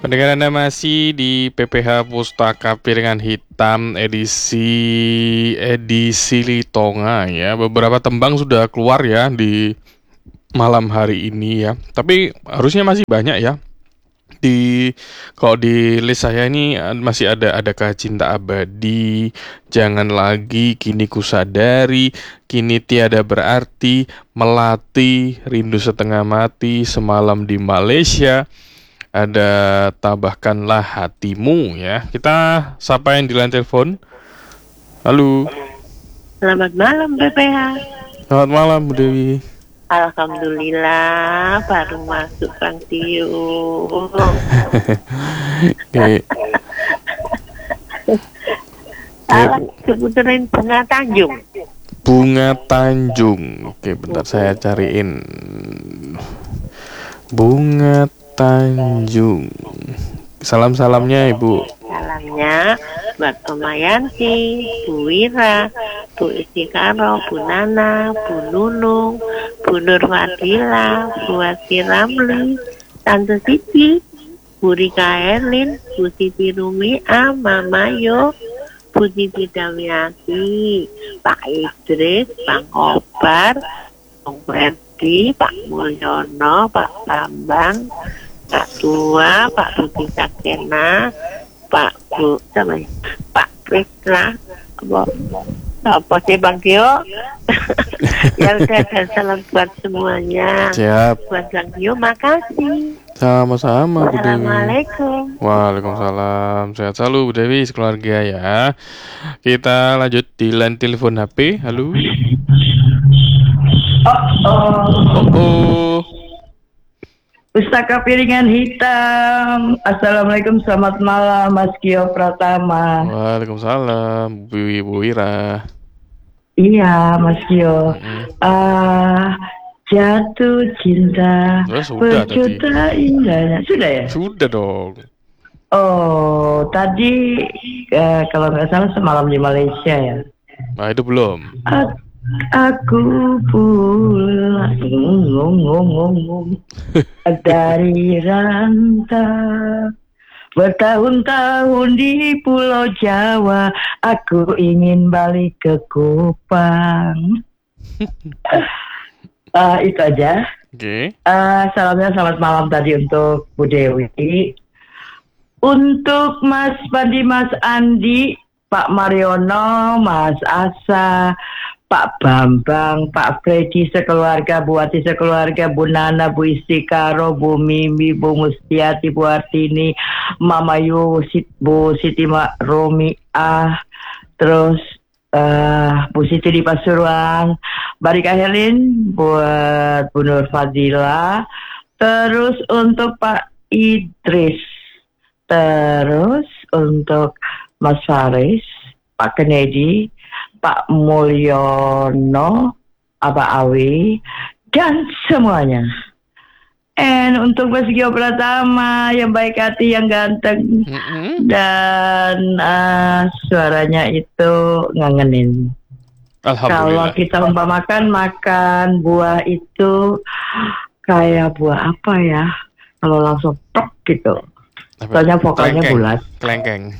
Pendengar Anda masih di PPH Pustaka Piringan Hitam edisi Litonga ya. Beberapa tembang sudah keluar ya di malam hari ini ya. Tapi harusnya masih banyak ya. Kalau di list saya ini masih ada Adakah Cinta Abadi, Jangan Lagi, Kini Kusadari, Kini Tiada Berarti, Melati, Rindu Setengah Mati, Semalam di Malaysia. Ada Tabahkanlah Hatimu ya. Kita sapa yang di line telepon. Halo. Selamat malam BPH. Selamat malam Bu Dewi. Alhamdulillah baru masuk Bang Tio. Oke. Sebutin Bunga Tanjung. Bunga Tanjung. Oke, bentar saya cariin. Bunga Tanjung. Salam-salamnya Ibu. Salamnya buat Om Mayanti, Bu Wira, Bu Istikaro, Bu Nana, Bu Nunung, Bu Nur Fadila, Bu Wati Ramli, Tante Siti, Bu Rika Erlin, Bu Siti Rumia, Mama Yo, Bu Siti Damiati, Pak Idris, Bang Kobar, Bang Ferdi, Pak Mulyono, Pak Bambang, Pak Tua, Pak Budi Sakena, Pak Bu, Pak Prisna, apa sih Bang Tio? Ya udah, dan salam buat semuanya. Siap. Buat Bang Tio, makasih. Sama-sama Bu Dewi. Assalamualaikum. Waalaikumsalam. Sehat selalu Bu Dewi sekeluarga ya. Kita lanjut di line telepon HP. Halo. Oh. Pustaka Piringan Hitam. Assalamualaikum, selamat malam Mas Kio Pratama. Waalaikumsalam Bu Wira. Iya Mas Kio. Jatuh cinta berjuta indahnya. Sudah ya? Sudah dong. Oh, tadi kalau nggak salah Semalam di Malaysia ya. Nah itu belum. Aku pulang dari rantau bertahun-tahun di Pulau Jawa. Aku ingin balik ke Kupang. Itu aja. Oke. Salamnya selamat malam tadi untuk Bu Dewi, untuk Mas Pandi, Mas Andi, Pak Mariono, Mas Asa, Pak Bambang, Pak Freddy sekeluarga, Bu Wati sekeluarga, Bu Nana, Bu Istikaro, Bu Mimi, Bu Mustiati, Bu Artini, Mama Yu, Bu Siti Romiah, terus Bu Siti di Pasuruan, Barika Helin, buat Bu Nur Fadila, terus untuk Pak Idris, terus untuk Mas Faris, Pak Kennedy, Pak Mulyono, Abah Awi, dan semuanya. And untuk Mas Gio Pratama yang baik hati, yang ganteng, dan suaranya itu ngangenin. Kalau kita umpamakan makan buah itu kayak buah apa ya? Kalau langsung tok gitu. Soalnya vokalnya bulat. Kelengkeng.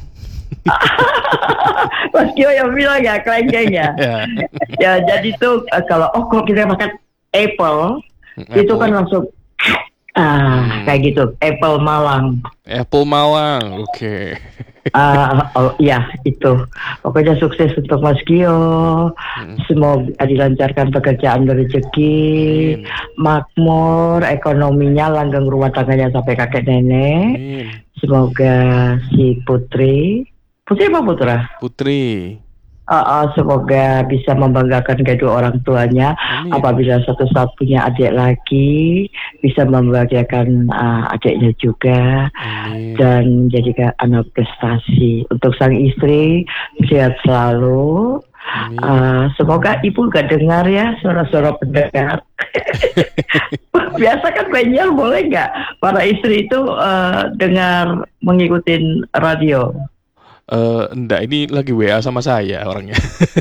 Mas Kio yang bilang ya kelengkeng ya. Ya jadi tuh kalau kita makan apple. Itu kan langsung kayak gitu, apple Malang. Oke. Ya itu. Pokoknya sukses untuk Mas Kio. Semoga dilancarkan pekerjaan dan rezeki, makmur, ekonominya, langgeng rumah tangganya sampai kakek nenek. Semoga si Putri apa Putra? Putri. Semoga bisa membanggakan kedua orang tuanya. Apabila satu saat punya adik lagi, bisa membahagiakan adiknya juga. Dan jadikan anak prestasi. Untuk sang istri, sehat selalu. Semoga ibu gak dengar ya suara-suara pendengar. Biasa kan penyiar boleh gak para istri itu dengar mengikuti radio? Enggak, ini lagi WA sama saya orangnya.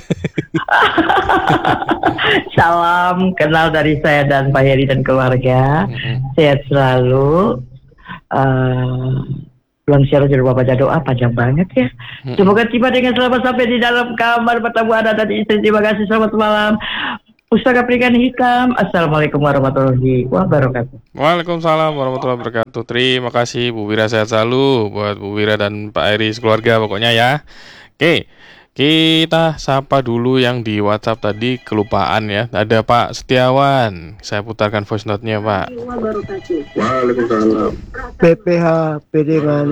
Salam kenal dari saya dan Pak Heri dan keluarga. Sehat selalu. pulang siaran di rumah baca doa panjang banget ya. Semoga tiba dengan selamat sampai di dalam kamar bertemu anak dan istri. Terima kasih, selamat malam. Ustaz Afrikan Hikam. Assalamualaikum warahmatullahi wabarakatuh. Waalaikumsalam warahmatullahi wabarakatuh. Terima kasih Bu Wira, sehat selalu buat Bu Wira dan Pak Eri keluarga pokoknya ya. Oke, kita sapa dulu yang di WhatsApp tadi, kelupaan ya. Ada Pak Setiawan. Saya putarkan voice note-nya, Pak. Waalaikumsalam. PPH dengan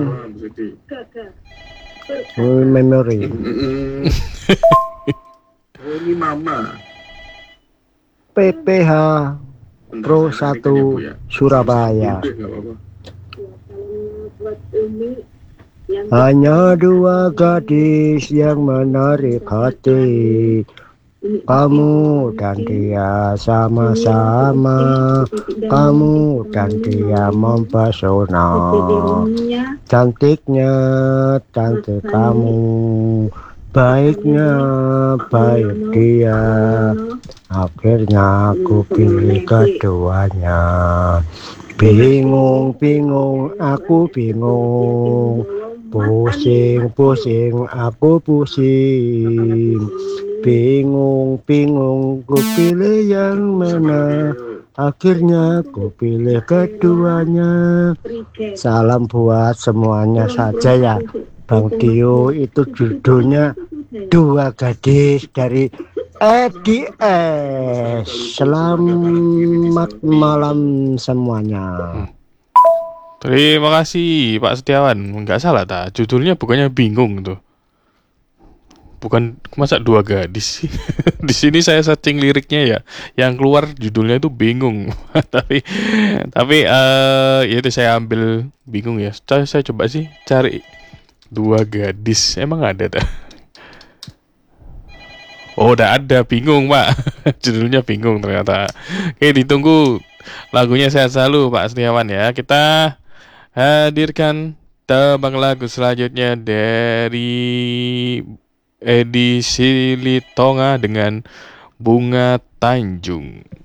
memori. Oh, ini mama. PPH Pro 1 Surabaya. Hanya dua gadis yang menarik hati. Kamu dan dia sama-sama. Kamu dan dia mempesona. Cantiknya cantik kamu. Baiknya baik dia. Akhirnya aku pilih keduanya. Bingung aku bingung. Pusing aku pusing. Bingung ku pilih yang mana. Akhirnya ku pilih keduanya. Salam buat semuanya saja ya Bang Dio. Itu judulnya Dua Gadis dari EDS. Selamat malam semuanya. Terima kasih Pak Setiawan. Enggak salah tak? Judulnya bukannya bingung tuh. Bukan, masa dua gadis sih? Di sini saya searching liriknya ya, yang keluar judulnya itu bingung. tapi ya itu saya ambil bingung ya. Saya coba sih cari dua gadis. Emang ada tak? Oh, udah ada bingung, Pak. Judulnya bingung ternyata. Oke, ditunggu lagunya sehat selalu Pak Setiawan ya. Kita hadirkan tembang lagu selanjutnya dari Edi Silitonga dengan Bunga Tanjung.